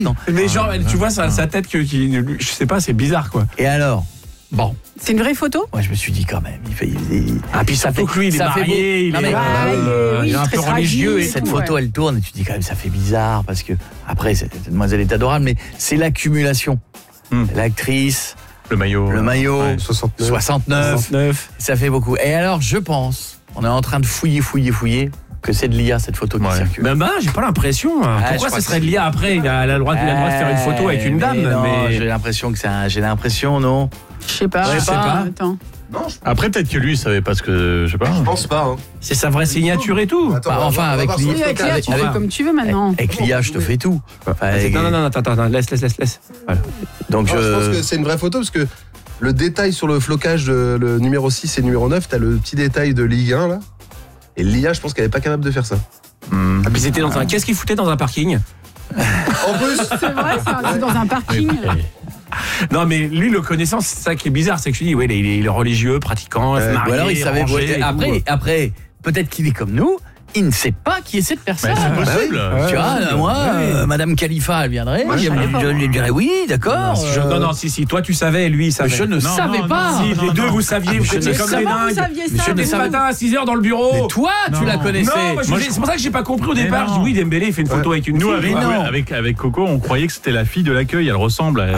Non. Mais genre, tu vois sa tête je sais pas, c'est bizarre quoi. Et alors, bon. C'est une vraie photo ? Moi, je me suis dit quand même, Puis surtout que lui, il est marié, il est un peu religieux. Et cette photo, elle tourne et tu te dis quand même, ça fait bizarre parce que après, cette demoiselle est adorable, mais c'est l'accumulation. L'actrice, le maillot, ouais. 69. Ça fait beaucoup. Et alors, je pense, on est en train de fouiller, que c'est de l'IA cette photo qui circule. J'ai pas l'impression. Pourquoi ce serait de l'IA après il a le droit de faire une photo avec une dame. Mais j'ai l'impression que j'ai l'impression, non. Je sais pas. Attends. Non, après peut-être que lui il savait pas ce que je sais pas. Je pense pas. Hein. C'est sa vraie signature et tout. Attends, enfin avec l'IA, Oui, avec l'IA, tu fais comme tu veux maintenant. Avec l'IA, je te fais tout. Non, attends, laisse. Voilà. Donc je pense que c'est une vraie photo parce que le détail sur le flocage de le numéro 6 et numéro 9, t'as le petit détail de Ligue 1 là. Et l'IA, je pense qu'elle est pas capable de faire ça. Puis c'était qu'est-ce qu'il foutait dans un parking ? En plus, c'est vrai, c'est dans un parking. Non mais lui le connaissant, c'est ça qui est bizarre, c'est que je dis il est religieux, pratiquant, marié, ou alors il savait après peut-être qu'il est comme nous. Il ne sait pas qui est cette personne. C'est possible. Tu vois, Madame Khalifa, elle viendrait. Je lui dirais oui, d'accord. Non, si, toi tu savais, lui il savait. Je ne savais pas. Si, les deux vous saviez, vous étiez comme des dingues. Vous saviez ça. J'étais ce matin à 6h dans le bureau. Mais toi, tu la connaissais. Non, c'est pour ça que j'ai pas compris au départ. Je dis oui, Dembélé il fait une photo avec une fille. Nous avec Coco, on croyait que c'était la fille de l'accueil, elle ressemble à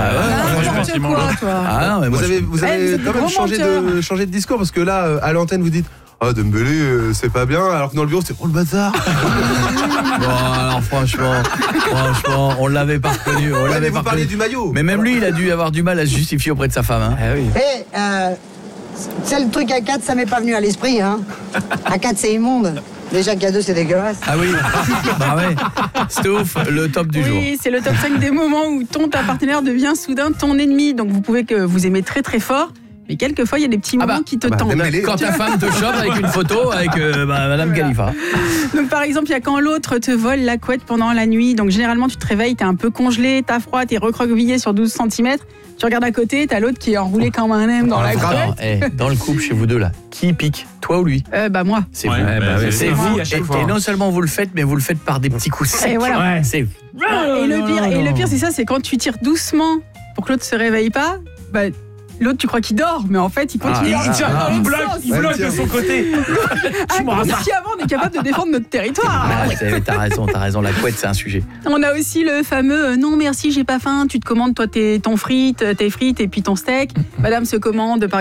vous avez quand même changé de discours parce que là à l'antenne vous dites Dembélé, c'est pas bien, alors que dans le bureau, c'est le bazar. Bon, alors franchement, on l'avait pas reconnu. Vous parlez du maillot. Mais même lui, il a dû avoir du mal à se justifier auprès de sa femme. Hein. Ah oui. C'est le truc à 4, ça m'est pas venu à l'esprit. Hein. À 4, c'est immonde. Déjà qu'à 2, c'est dégueulasse. Ah oui, Stouff, le top du jour. Oui, c'est le top 5 des moments où ta partenaire devient soudain ton ennemi. Donc vous pouvez que vous aimez très très fort. Mais quelquefois, il y a des petits moments qui te tendent. Quand ta femme te chope avec une photo avec Madame Khalifa. Donc par exemple, il y a quand l'autre te vole la couette pendant la nuit. Donc généralement, tu te réveilles, t'es un peu congelé, t'as froid, t'es recroquevillé sur 12 cm. Tu regardes à côté, t'as l'autre qui est enroulé comme un M dans la couette. Dans le couple chez vous deux là, qui pique, toi ou lui? Moi. C'est vous. C'est vous à chaque fois. Et non seulement vous le faites, mais vous le faites par des petits coups secs. Et voilà. C'est... Et le pire, c'est ça, c'est quand tu tires doucement pour que l'autre se réveille pas. L'autre, tu crois qu'il dort, mais en fait, il continue. Il bloque de son côté. Si avant, on est capable de défendre notre territoire. T'as raison, la couette, c'est un sujet. On a aussi le fameux non merci, j'ai pas faim. Tu te commandes toi tes frites et puis ton steak. Madame se commande par